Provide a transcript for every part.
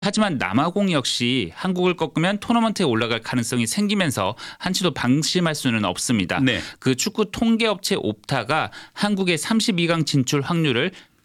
하지만 남아공 역시 한국을 꺾으면 토너먼트에 올라갈 가능성이 생기면서 한치도 방심할 수는 없습니다. 네. 그 축구 통계업체 옵타가 한국의 32강 진출 확률을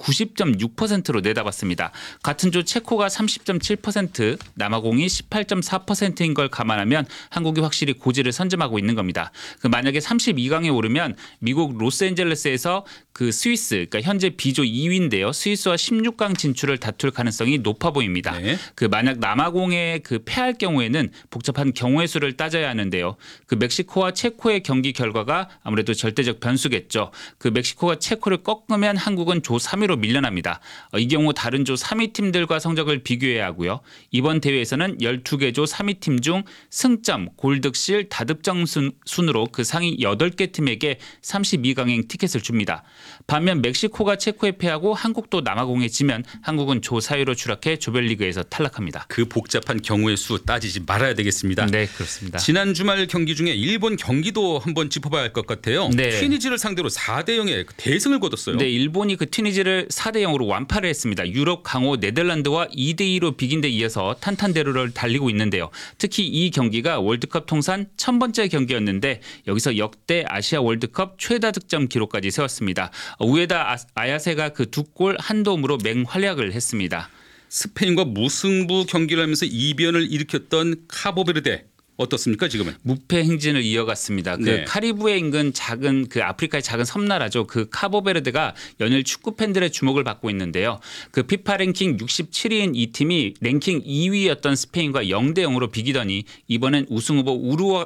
90.6%로 내다봤습니다. 같은 조 체코가 30.7%, 남아공이 18.4%인 걸 감안하면 한국이 확실히 고지를 선점하고 있는 겁니다. 만약에 32강에 오르면 미국 로스앤젤레스에서 그 스위스, 그러니까 현재 B조 2위인데요. 스위스와 16강 진출을 다툴 가능성이 높아 보입니다. 네. 만약 남아공에 패할 경우에는 복잡한 경우의 수를 따져야 하는데요. 멕시코와 체코의 경기 결과가 아무래도 절대적 변수겠죠. 멕시코가 체코를 꺾으면 한국은 조 3위로 밀려납니다. 이 경우 다른 조 3위 팀들과 성적을 비교해야 하고요. 이번 대회에서는 12개 조 3위 팀 중 승점, 골득실, 다득점 순으로 상위 8개 팀에게 32강행 티켓을 줍니다. 반면 멕시코가 체코에 패하고 한국도 남아공에 지면 한국은 조 4위로 추락해 조별리그에서 탈락합니다. 그 복잡한 경우의 수 따지지 말아야 되겠습니다. 네, 그렇습니다. 지난 주말 경기 중에 일본 경기도 한번 짚어봐야 할 것 같아요. 네. 튀니지를 상대로 4대0의 대승을 거뒀어요. 네, 일본이 튀니지를 4대0으로 완파를 했습니다. 유럽 강호 네덜란드와 2대2로 비긴 데 이어서 탄탄대로를 달리고 있는데요. 특히 이 경기가 월드컵 통산 1000번째 경기였는데 여기서 역대 아시아 월드컵 최다 득점 기록까지 세웠습니다. 우에다 아야세가 2골 1도움으로 맹활약을 했습니다. 스페인과 무승부 경기를 하면서 이변을 일으켰던 카보베르데 어떻습니까 지금은? 무패 행진을 이어갔습니다. 네. 카리브해 인근 작은 아프리카의 작은 섬나라죠. 카보베르데가 연일 축구 팬들의 주목을 받고 있는데요. 피파 랭킹 67위인 이 팀이 랭킹 2위였던 스페인과 0대0으로 비기더니 이번엔 우승 후보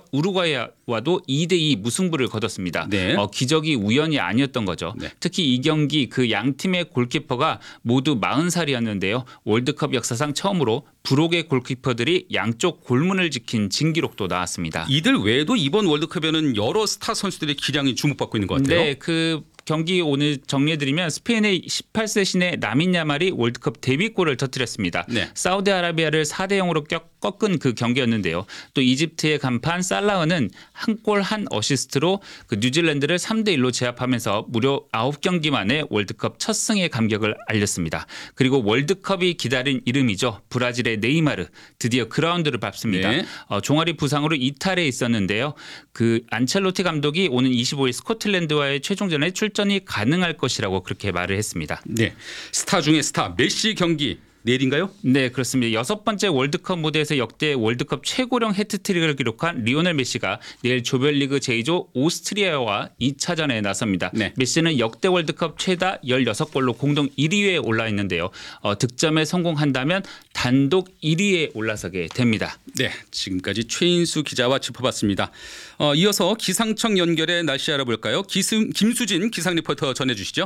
우루과이와도 2대2 무승부를 거뒀습니다. 네. 기적이 우연이 아니었던 거죠. 네. 특히 이 경기 양 팀의 골키퍼가 모두 40살이었는데요. 월드컵 역사상 처음으로 브록의 골키퍼들이 양쪽 골문을 지킨 진기록도 나왔습니다. 이들 외에도 이번 월드컵에는 여러 스타 선수들의 기량이 주목받고 있는 것 같아요. 네, 경기 오늘 정리해드리면 스페인의 18세 신의 라민 야말이 월드컵 데뷔골을 터뜨렸습니다. 네. 사우디아라비아를 4대0으로 꺾은 경기였는데요. 또 이집트의 간판 살라흐는 한 골 한 어시스트로 뉴질랜드를 3대1로 제압하면서 무려 9경기 만에 월드컵 첫 승의 감격을 알렸습니다. 그리고 월드컵이 기다린 이름이죠. 브라질의 네이마르 드디어 그라운드를 밟습니다. 네. 종아리 부상으로 이탈해 있었는데요. 안첼로티 감독이 오는 25일 스코틀랜드와의 최종전에 출전이 가능할 것이라고 그렇게 말을 했습니다. 네, 스타 중에 스타 메시 경기 내일인가요? 네, 그렇습니다. 6번째 월드컵 무대에서 역대 월드컵 최고령 해트트릭을 기록한 리오넬 메시가 내일 조별리그 제2조 오스트리아와 2차전에 나섭니다. 네. 메시는 역대 월드컵 최다 16골로 공동 1위에 올라 있는데요. 득점에 성공한다면 단독 1위에 올라서게 됩니다. 네, 지금까지 최인수 기자와 짚어봤습니다. 이어서 기상청 연결해 날씨 알아볼까요? 김수진 기상 리포터 전해주시죠.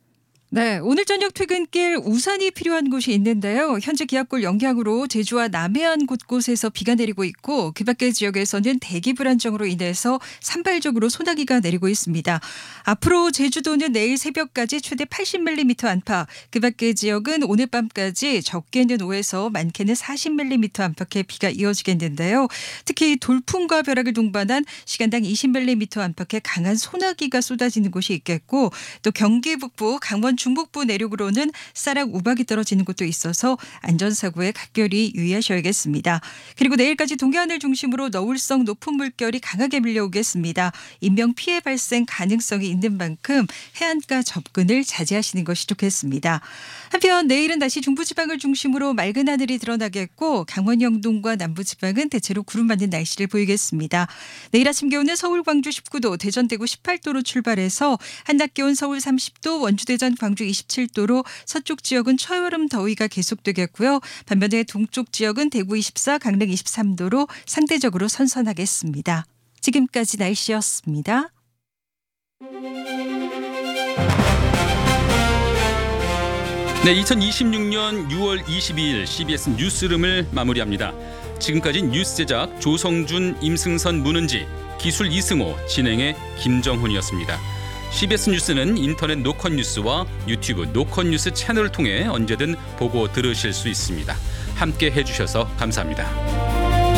네, 오늘 저녁 퇴근길 우산이 필요한 곳이 있는데요. 현재 기압골 영향으로 제주와 남해안 곳곳에서 비가 내리고 있고 그 밖의 지역에서는 대기 불안정으로 인해서 산발적으로 소나기가 내리고 있습니다. 앞으로 제주도는 내일 새벽까지 최대 80mm 안팎, 그 밖의 지역은 오늘 밤까지 적게는 5에서 많게는 40mm 안팎의 비가 이어지겠는데요. 특히 돌풍과 벼락을 동반한 시간당 20mm 안팎의 강한 소나기가 쏟아지는 곳이 있겠고 또 경기 북부, 강원 중북부 내륙으로는 쌀락 우박이 떨어지는 곳도 있어서 안전사고에 각별히 유의하셔야겠습니다. 그리고 내일까지 동해안을 중심으로 너울성 높은 물결이 강하게 밀려오겠습니다. 인명피해 발생 가능성이 있는 만큼 해안가 접근을 자제하시는 것이 좋겠습니다. 한편 내일은 다시 중부지방을 중심으로 맑은 하늘이 드러나겠고 강원 영동과 남부지방은 대체로 구름 많은 날씨를 보이겠습니다. 내일 아침 기온은 서울 광주 19도, 대전 대구 18도로 출발해서 한낮 기온 서울 30도, 원주 대전 광주 27도로 서쪽 지역은 초여름 더위가 계속되겠고요. 반면에 동쪽 지역은 대구 24, 강릉 23도로 상대적으로 선선하겠습니다. 지금까지 날씨였습니다. 네, 2026년 6월 22일 CBS 뉴스룸을 마무리합니다. 지금까지 뉴스 제작 조성준, 임승선, 문은지, 기술 이승호, 진행의 김정훈이었습니다. CBS 뉴스는 인터넷 노컷뉴스와 유튜브 노컷뉴스 채널을 통해 언제든 보고 들으실 수 있습니다. 함께 해주셔서 감사합니다.